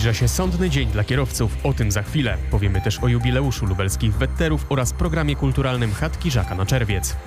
Zbliża się sądny dzień dla kierowców. O tym za chwilę. Powiemy też o jubileuszu lubelskich wetterów oraz programie kulturalnym Chatki Żaka na czerwiec.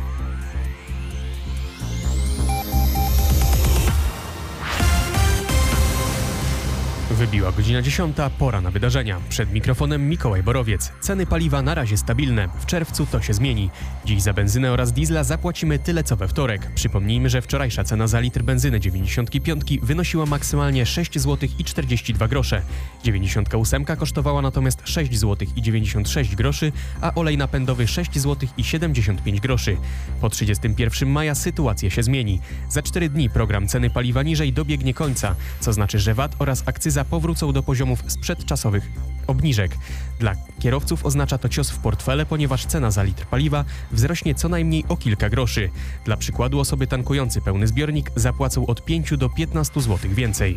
Wybiła godzina 10, pora na wydarzenia. Przed mikrofonem Mikołaj Borowiec. Ceny paliwa na razie stabilne. W czerwcu to się zmieni. Dziś za benzynę oraz diesla zapłacimy tyle co we wtorek. Przypomnijmy, że wczorajsza cena za litr benzyny 95 wynosiła maksymalnie 6 zł i 42 grosze. 98 kosztowała natomiast 6 zł i 96 groszy, a olej napędowy 6 zł i 75 groszy. Po 31 maja sytuacja się zmieni. Za 4 dni program ceny paliwa niżej dobiegnie końca, co znaczy, że VAT oraz akcyza powrócą do poziomów sprzedczasowych obniżek. Dla kierowców oznacza to cios w portfele, ponieważ cena za litr paliwa wzrośnie co najmniej o kilka groszy. Dla przykładu osoby tankujące pełny zbiornik zapłacą od 5 do 15 zł więcej.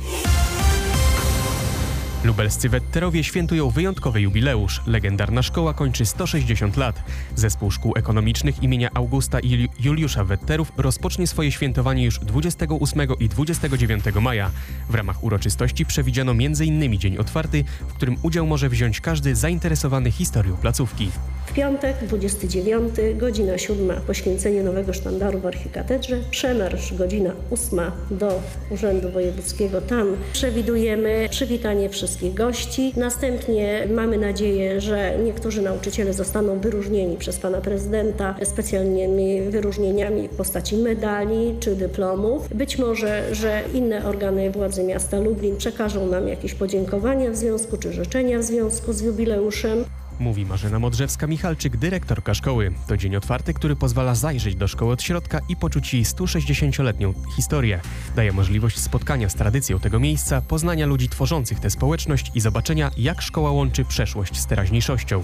Lubelscy wetterowie świętują wyjątkowy jubileusz. Legendarna szkoła kończy 160 lat. Zespół szkół ekonomicznych imienia Augusta i Juliusza Wetterów rozpocznie swoje świętowanie już 28 i 29 maja. W ramach uroczystości przewidziano m.in. dzień otwarty, w którym udział może wziąć każdy zainteresowany historią placówki. W piątek, 29, godzina 7, poświęcenie nowego sztandaru w archikatedrze, przemarsz godzina 8 do Urzędu Wojewódzkiego. Tam przewidujemy przywitanie wszystkich gości. Następnie mamy nadzieję, że niektórzy nauczyciele zostaną wyróżnieni przez pana prezydenta specjalnymi wyróżnieniami w postaci medali czy dyplomów. Być może, że inne organy władzy miasta Lublin przekażą nam jakieś podziękowania w związku czy życzenia w związku z jubileuszem. Mówi Marzena Modrzewska-Michalczyk, dyrektorka szkoły. To dzień otwarty, który pozwala zajrzeć do szkoły od środka i poczuć jej 160-letnią historię. Daje możliwość spotkania z tradycją tego miejsca, poznania ludzi tworzących tę społeczność i zobaczenia, jak szkoła łączy przeszłość z teraźniejszością.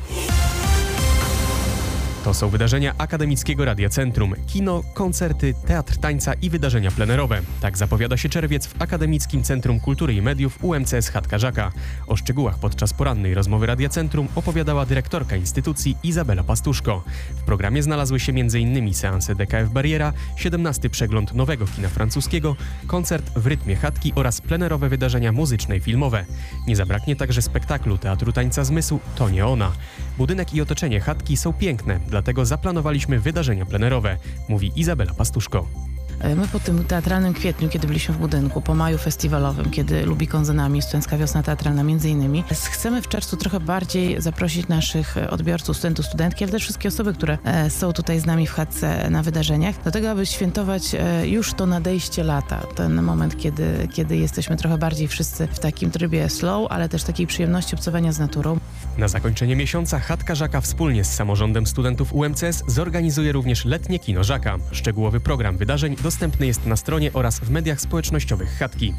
To są wydarzenia Akademickiego Radia Centrum. Kino, koncerty, teatr tańca i wydarzenia plenerowe. Tak zapowiada się czerwiec w Akademickim Centrum Kultury i Mediów UMCS Chatka Żaka. O szczegółach podczas porannej rozmowy Radia Centrum opowiadała dyrektorka instytucji Izabela Pastuszko. W programie znalazły się m.in. seanse DKF Bariera, 17. przegląd nowego kina francuskiego, koncert w rytmie chatki oraz plenerowe wydarzenia muzyczne i filmowe. Nie zabraknie także spektaklu Teatru Tańca Zmysł To nie ona. Budynek i otoczenie chatki są piękne, dlatego zaplanowaliśmy wydarzenia plenerowe, mówi Izabela Pastuszko. My po tym teatralnym kwietniu, kiedy byliśmy w budynku, po maju festiwalowym, kiedy Lubikon za nami, Studencka Wiosna Teatralna między innymi, chcemy w czerwcu trochę bardziej zaprosić naszych odbiorców, studentów, studentki, ale też wszystkie osoby, które są tutaj z nami w chatce na wydarzeniach, do tego, aby świętować już to nadejście lata, ten moment, kiedy jesteśmy trochę bardziej wszyscy w takim trybie slow, ale też takiej przyjemności obcowania z naturą. Na zakończenie miesiąca Chatka Żaka wspólnie z samorządem studentów UMCS zorganizuje również letnie kino Żaka. Szczegółowy program wydarzeń dostępny jest na stronie oraz w mediach społecznościowych Chatki.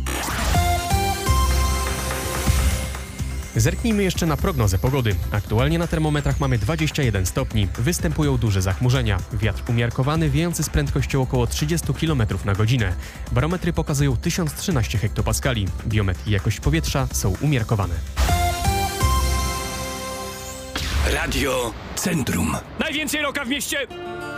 Zerknijmy jeszcze na prognozę pogody. Aktualnie na termometrach mamy 21 stopni. Występują duże zachmurzenia. Wiatr umiarkowany, wiejący z prędkością około 30 km na godzinę. Barometry pokazują 1013 hektopaskali. Biometr i jakość powietrza są umiarkowane. Radio Centrum. Najwięcej roka w mieście!